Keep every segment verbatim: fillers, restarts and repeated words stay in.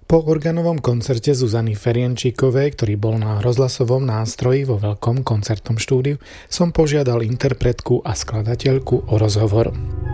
Po organovom koncerte Zuzany Ferienčíkovej, ktorý bol na rozhlasovom nástroji vo veľkom koncertnom štúdiu, som požiadal interpretku a skladateľku o rozhovor.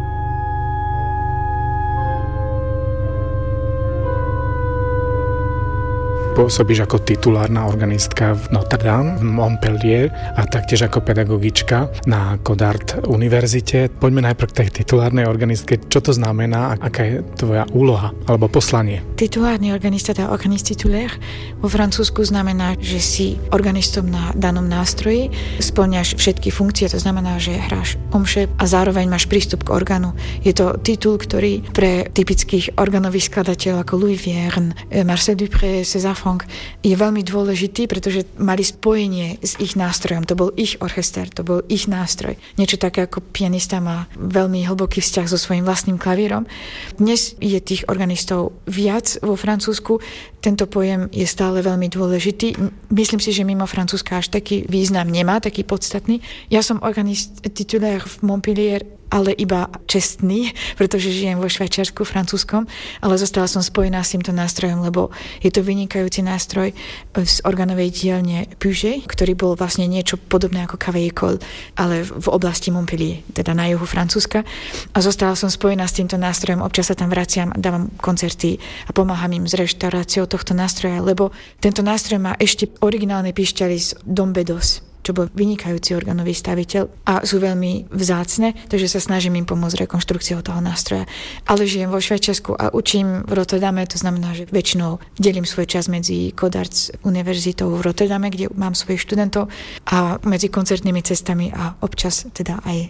Pôsobíš ako titulárna organistka v Notre Dame, v Montpellier a taktiež ako pedagogička na Godard univerzite. Poďme najprv k tej titulárnej organistke. Čo to znamená a aká je tvoja úloha alebo poslanie? Titulárny organista, teda organist titulaire, vo Francúzsku znamená, že si organistom na danom nástroji, spĺňaš všetky funkcie, to znamená, že hráš omše a zároveň máš prístup k orgánu. Je to titul, ktorý pre typických organových skladateľov ako Louis Vierne, Marcel Dupré, César je veľmi dôležitý, pretože mali spojenie s ich nástrojom. To bol ich orchester, to bol ich nástroj. Niečo také ako pianista má veľmi hlboký vzťah so svojím vlastným klavírom. Dnes je tých organistov viac vo Francúzsku. Tento pojem je stále veľmi dôležitý. Myslím si, že mimo Francúzska až taký význam nemá, taký podstatný. Ja som organist titulaire v Montpellier, ale iba čestný, pretože žijem vo Švajčiarsku, francúzskom, ale zostala som spojená s týmto nástrojom, lebo je to vynikajúci nástroj z organovej dielne Puget, ktorý bol vlastne niečo podobné ako Cavaillé Coll, ale v oblasti Montpellier, teda na juhu Francúzska. A zostala som spojená s týmto nástrojom, občas sa tam vraciam, dávam koncerty a pomáham im s reštauráciou tohto nástroja, lebo tento nástroj má ešte originálne píšťaly z Dombedos, čo bol vynikajúci organový staviteľ a sú veľmi vzácne, takže sa snažím im pomôcť rekonštrukciou toho nástroja. Ale žijem vo Švajčiarsku a učím v Rotterdame, to znamená, že väčšinou delím svoj čas medzi Godards univerzitou v Rotterdame, kde mám svojich študentov, a medzi koncertnými cestami a občas teda aj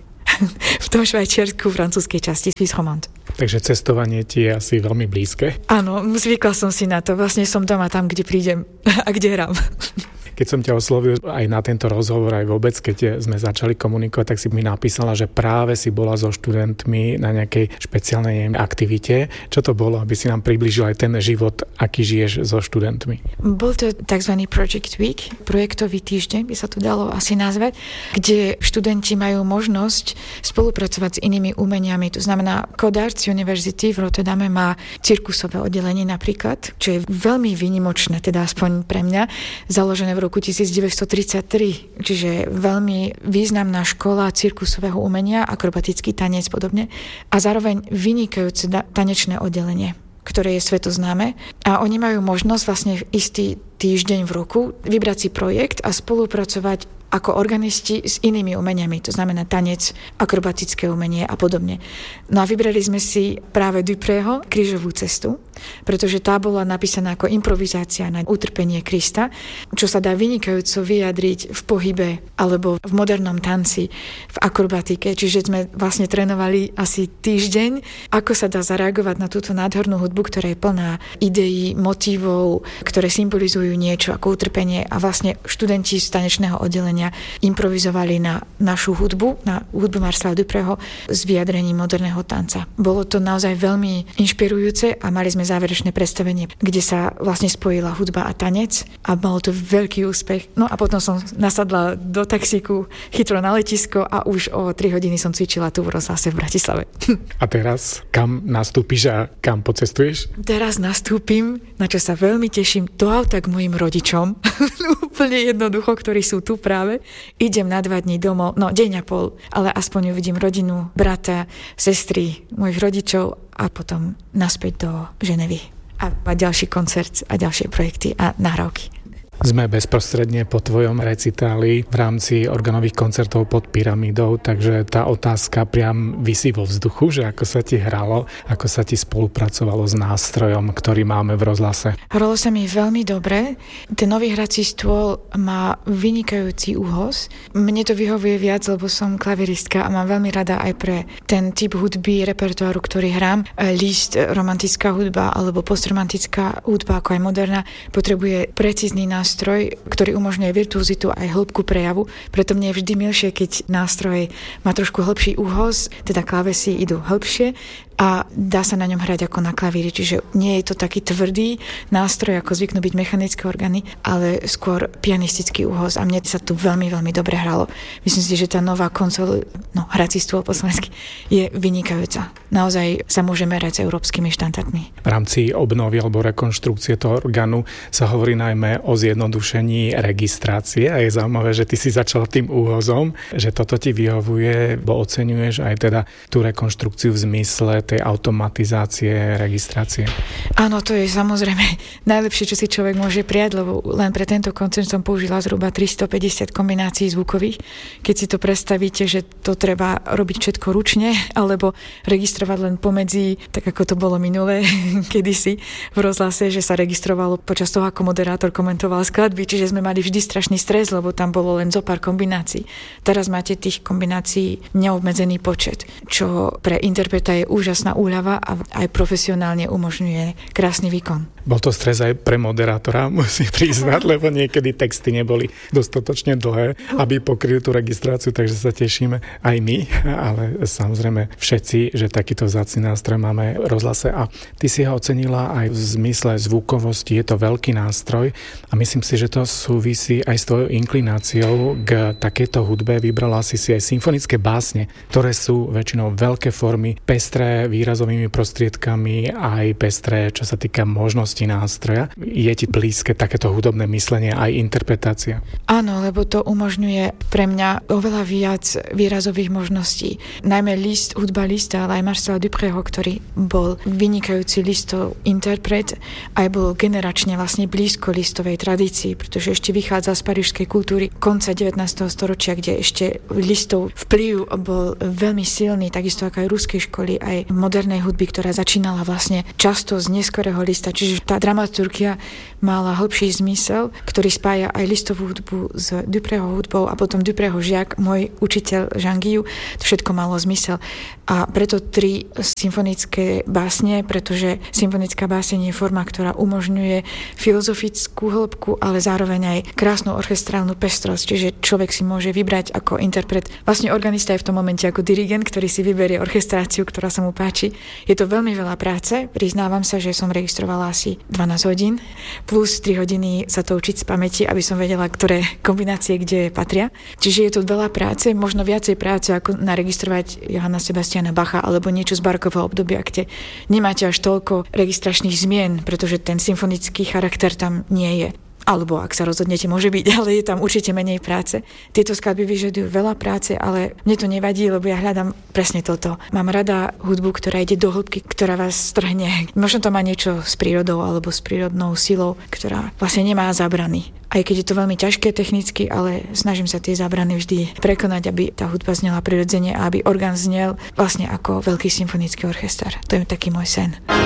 v tom Švajčiarsku, francúzskej časti Suisse romande. Takže cestovanie ti je asi veľmi blízke? Áno, zvykla som si na to. Vlastne som doma tam, kde prídem a kde hrám. Keď som ťa oslovil aj na tento rozhovor, aj vôbec, keď sme začali komunikovať, tak si mi napísala, že práve si bola so študentmi na nejakej špeciálnej aktivite. Čo to bolo, aby si nám priblížil aj ten život, aký žiješ so študentmi? Bol to tzv. Project Week, projektový týždeň, by sa to dalo asi nazvať, kde študenti majú možnosť spolupracovať s inými umeniami. To znamená, Godards University v Rotterdame má cirkusové oddelenie napríklad, čo je veľmi výnimočné, teda aspoň pre mňa, založené v roku devätnásťtridsaťtri, čiže veľmi významná škola cirkusového umenia, akrobatický tanec podobne, a zároveň vynikajúce tanečné oddelenie, ktoré je svetoznáme, a oni majú možnosť vlastne istý týždeň v roku vybrať si projekt a spolupracovať ako organisti s inými umeniami, to znamená tanec, akrobatické umenie a podobne. No a vybrali sme si práve Duprého Krížovú cestu, pretože tá bola napísaná ako improvizácia na utrpenie Krista, čo sa dá vynikajúco vyjadriť v pohybe alebo v modernom tanci, v akrobatike. Čiže sme vlastne trénovali asi týždeň, ako sa dá zareagovať na túto nádhernú hudbu, ktorá je plná ideí, motívov, ktoré symbolizujú niečo ako utrpenie, a vlastne študenti z tanečného oddelenia improvizovali na našu hudbu, na hudbu Marcela Duprého s vyjadrením moderného tanca. Bolo to naozaj veľmi inšpirujúce a mali sme záverečné predstavenie, kde sa vlastne spojila hudba a tanec, a malo to veľký úspech. No a potom som nasadla do taxíku chytro na letisko a už o tri hodiny som cvičila tu v rozhlase v Bratislave. A teraz kam nastúpiš a kam pocestuješ? Teraz nastúpim, na čo sa veľmi teším, do auta k mojim rodičom. Úplne jednoducho, ktorí sú tu práve. Idem na dva dní domov, no deň a pol, ale aspoň uvidím rodinu, brata, sestry, mojich rodičov a potom naspäť do Ženevy. A, a ďalší koncert a ďalšie projekty a nahrávky. Sme bezprostredne po tvojom recitáli v rámci organových koncertov pod pyramídou, takže tá otázka priam visí vo vzduchu, že ako sa ti hralo, ako sa ti spolupracovalo s nástrojom, ktorý máme v rozhlase. Hralo sa mi veľmi dobre. Ten nový hrací stôl má vynikajúci úhoz. Mne to vyhovuje viac, lebo som klaviristka a mám veľmi rada aj pre ten typ hudby, repertoáru, ktorý hrám. List, romantická hudba alebo postromantická hudba, ako aj moderná, potrebuje precízny nástroj, nástroj, ktorý umožňuje virtuozitu aj hĺbku prejavu. Preto mne je vždy milšie, keď nástroj má trošku hĺbší úhoz, teda klávesy idú hĺbšie a dá sa na ňom hrať ako na klavíri, čiže nie je to taký tvrdý nástroj, ako zvyknú byť mechanické orgány, ale skôr pianistický úhoz a mne sa tu veľmi, veľmi dobre hralo. Myslím si, že tá nová konzol, no hrací stôl po slovensky, je vynikajúca. Naozaj sa môže merať s európskymi štandardmi. V rámci obnovy alebo rekonštrukcie toho orgánu sa hovorí najmä o zjednodušení registrácie a je zaujímavé, že ty si začala tým úhozom, že toto ti vyhovuje, bo oceňuješ aj teda tú rekonštrukciu v zmysle tej automatizácie registrácie. Áno, to je samozrejme najlepšie, čo si človek môže prijať, lebo len pre tento koncert som použila zhruba tristopäťdesiat kombinácií zvukových. Keď si to predstavíte, že to treba robiť všetko ručne, alebo registrovať len pomedzi, tak ako to bolo minulé, kedysi v rozhlase, že sa registrovalo počas toho, ako moderátor komentoval skladby, čiže sme mali vždy strašný stres, lebo tam bolo len zo pár kombinácií. Teraz máte tých kombinácií neobmedzený počet, čo pre interpreta je úžasná úľava a aj profesionálne umožňuje krásny výkon. Bol to stres aj pre moderátora, musím priznať, lebo niekedy texty neboli dostatočne dlhé, aby pokryli tú registráciu, takže sa tešíme aj my, ale samozrejme všetci, že takýto vzácny nástroj máme v rozhlase a ty si ho ocenila aj v zmysle zvukovosti, je to veľký nástroj a myslím si, že to súvisí aj s tvojou inklináciou k takejto hudbe. Vybrala si si aj symfonické básne, ktoré sú väčšinou veľké formy, pestré výrazovými prostriedkami, aj pestré, čo sa týka možností nástroja. Je ti blízke takéto hudobné myslenie aj interpretácia? Áno, lebo to umožňuje pre mňa oveľa viac výrazových možností. Najmä Liszt, hudba Liszta, ale aj Marcela Dupreho, ktorý bol vynikajúci Lisztov interpret, aj bol generačne vlastne blízko Lisztovej tradícii, pretože ešte vychádza z parížskej kultúry konca devätnásteho storočia, kde ešte Lisztov vplyv bol veľmi silný, takisto ako aj ruskej školy, aj modernej hudby, ktorá začínala vlastne často z neskorého Liszta, čiže tá dramaturgia mala hlbší zmysel, ktorý spája aj Lisztovú hudbu s Dupreho hudbou a potom Dupreho žiak, môj učiteľ Jean Guillou, to všetko malo zmysel. A preto tri symfonické básne, pretože symfonická báseň je forma, ktorá umožňuje filozofickú hĺbku, ale zároveň aj krásnu orchestrálnu pestrosť, čiže človek si môže vybrať ako interpret. Vlastne organista je v tom momente ako dirigent, ktorý si vyberie orchestráciu, ktorá sa mu páči. Je to veľmi veľa práce, priznávam sa, že som registrovala asi dvanásť hodín, plus tri hodiny sa to učiť z pamäti, aby som vedela, ktoré kombinácie kde patria. Čiže je to veľa práce, možno viacej práce, ako naregistrovať Johanna Sebastiana Bacha alebo niečo z barokového obdobia, kde nemáte až toľko registračných zmien, pretože ten symfonický charakter tam nie je. Alebo ak sa rozhodnete, môže byť, ale je tam určite menej práce. Tieto skladby vyžadujú veľa práce, ale mne to nevadí, lebo ja hľadám presne toto. Mám rada hudbu, ktorá ide do hĺbky, ktorá vás strhne. Možno to má niečo s prírodou alebo s prírodnou silou, ktorá vlastne nemá zábrany. Aj keď je to veľmi ťažké technicky, ale snažím sa tie zábrany vždy prekonať, aby tá hudba znela prirodzene a aby orgán znel vlastne ako veľký symfonický orchester. To je taký môj sen.